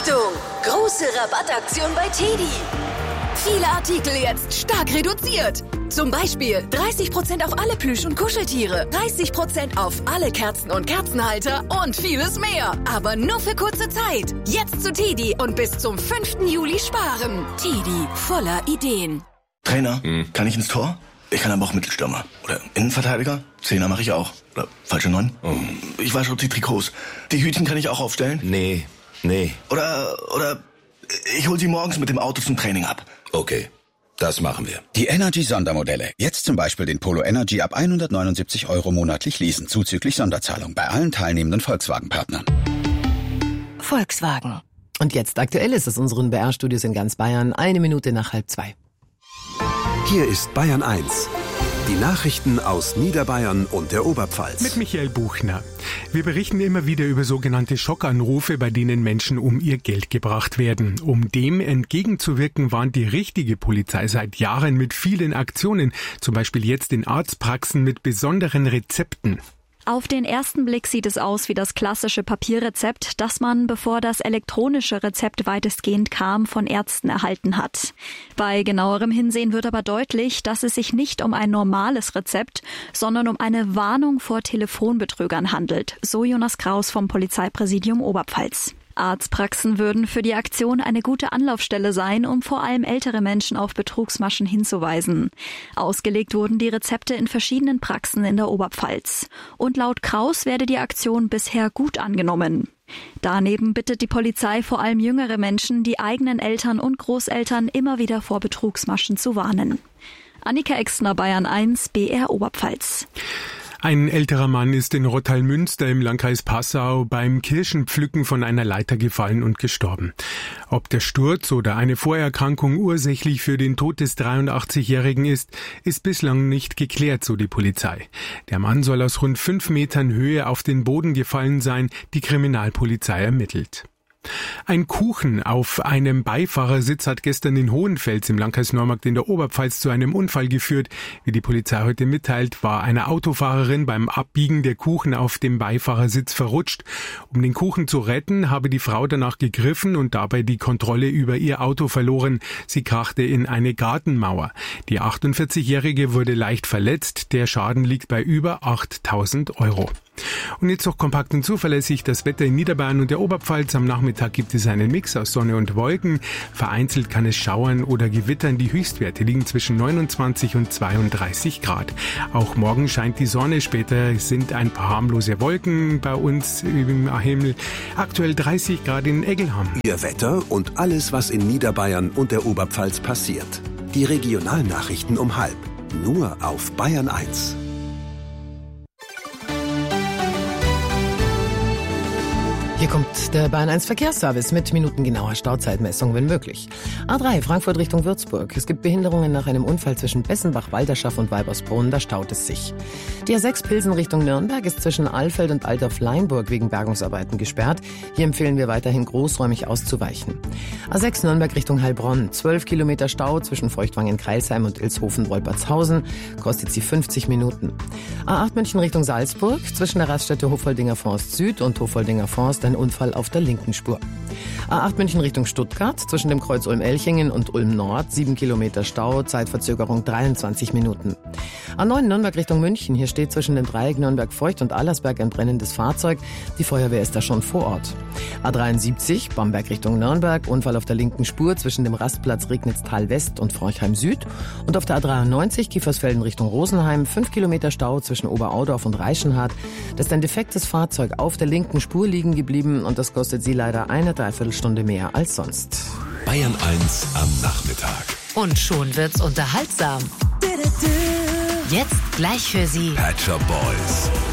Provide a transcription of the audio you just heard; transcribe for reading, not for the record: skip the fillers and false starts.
Achtung! Große Rabattaktion bei TEDi. Viele Artikel jetzt stark reduziert. Zum Beispiel 30% auf alle Plüsch- und Kuscheltiere, 30% auf alle Kerzen und Kerzenhalter und vieles mehr. Aber nur für kurze Zeit. Jetzt zu TEDi und bis zum 5. Juli sparen. TEDi, voller Ideen. Trainer, kann ich ins Tor? Ich kann aber auch Mittelstürmer. Oder Innenverteidiger? Zehner mache ich auch. Oder falsche 9. Ich wasche auch die Trikots. Die Hütchen kann ich auch aufstellen? Nee. Oder ich hol sie morgens mit dem Auto zum Training ab. Okay, das machen wir. Die Energy-Sondermodelle. Jetzt zum Beispiel den Polo Energy ab 179 € monatlich leasen, zuzüglich Sonderzahlung bei allen teilnehmenden Volkswagen-Partnern. Volkswagen. Und jetzt aktuell ist es unseren BR-Studios in ganz Bayern, 1 Minute nach 1:30. Hier ist Bayern 1. Die Nachrichten aus Niederbayern und der Oberpfalz. Mit Michael Buchner. Wir berichten immer wieder über sogenannte Schockanrufe, bei denen Menschen um ihr Geld gebracht werden. Um dem entgegenzuwirken, warnt die richtige Polizei seit Jahren mit vielen Aktionen. Zum Beispiel jetzt in Arztpraxen mit besonderen Rezepten. Auf den ersten Blick sieht es aus wie das klassische Papierrezept, das man, bevor das elektronische Rezept weitestgehend kam, von Ärzten erhalten hat. Bei genauerem Hinsehen wird aber deutlich, dass es sich nicht um ein normales Rezept, sondern um eine Warnung vor Telefonbetrügern handelt, so Jonas Kraus vom Polizeipräsidium Oberpfalz. Arztpraxen würden für die Aktion eine gute Anlaufstelle sein, um vor allem ältere Menschen auf Betrugsmaschen hinzuweisen. Ausgelegt wurden die Rezepte in verschiedenen Praxen in der Oberpfalz. Und laut Kraus werde die Aktion bisher gut angenommen. Daneben bittet die Polizei vor allem jüngere Menschen, die eigenen Eltern und Großeltern immer wieder vor Betrugsmaschen zu warnen. Annika Exner, Bayern 1, BR Oberpfalz. Ein älterer Mann ist in Rottal-Münster im Landkreis Passau beim Kirschenpflücken von einer Leiter gefallen und gestorben. Ob der Sturz oder eine Vorerkrankung ursächlich für den Tod des 83-Jährigen ist bislang nicht geklärt, so die Polizei. Der Mann soll aus rund 5 Metern Höhe auf den Boden gefallen sein, die Kriminalpolizei ermittelt. Ein Kuchen auf einem Beifahrersitz hat gestern in Hohenfels im Landkreis Neumarkt in der Oberpfalz zu einem Unfall geführt. Wie die Polizei heute mitteilt, war einer Autofahrerin beim Abbiegen der Kuchen auf dem Beifahrersitz verrutscht. Um den Kuchen zu retten, habe die Frau danach gegriffen und dabei die Kontrolle über ihr Auto verloren. Sie krachte in eine Gartenmauer. Die 48-Jährige wurde leicht verletzt. Der Schaden liegt bei über 8.000 €. Und jetzt noch kompakt und zuverlässig das Wetter in Niederbayern und der Oberpfalz. Am Nachmittag gibt es einen Mix aus Sonne und Wolken. Vereinzelt kann es schauern oder gewittern. Die Höchstwerte liegen zwischen 29 und 32 Grad. Auch morgen scheint die Sonne. Später sind ein paar harmlose Wolken bei uns im Himmel. Aktuell 30 Grad in Eggelham. Ihr Wetter und alles, was in Niederbayern und der Oberpfalz passiert. Die Regionalnachrichten um 12:30. Nur auf Bayern 1. Hier kommt der Bayern 1 Verkehrsservice mit minutengenauer Stauzeitmessung, wenn möglich. A3 Frankfurt Richtung Würzburg. Es gibt Behinderungen nach einem Unfall zwischen Bessenbach, Walderschaff und Weibersbrunn. Da staut es sich. Die A6 Pilsen Richtung Nürnberg ist zwischen Alfeld und Altdorf-Leinburg wegen Bergungsarbeiten gesperrt. Hier empfehlen wir weiterhin großräumig auszuweichen. A6 Nürnberg Richtung Heilbronn. 12 Kilometer Stau zwischen Feuchtwangen-Kreilsheim und Ilshofen-Wolpertshausen. Kostet sie 50 Minuten. A8 München Richtung Salzburg. Zwischen der Raststätte Hoffoldinger Forst Süd und Hoffoldinger Forst ein Unfall auf der linken Spur. A8 München Richtung Stuttgart, zwischen dem Kreuz Ulm-Elchingen und Ulm Nord, 7 Kilometer Stau, Zeitverzögerung 23 Minuten. A9 Nürnberg Richtung München, hier steht zwischen dem Dreieck Nürnberg-Feucht und Allersberg ein brennendes Fahrzeug. Die Feuerwehr ist da schon vor Ort. A73 Bamberg Richtung Nürnberg, Unfall auf der linken Spur zwischen dem Rastplatz Regnitztal West und Forchheim Süd. Und auf der A93 Kiefersfelden Richtung Rosenheim, 5 Kilometer Stau zwischen Oberaudorf und Reichenhard. Da ist ein defektes Fahrzeug auf der linken Spur liegen geblieben und das kostet sie leider eine Dreiviertelstunde mehr als sonst. Bayern 1 am Nachmittag. Und schon wird's unterhaltsam. Jetzt gleich für Sie Pet Shop Boys.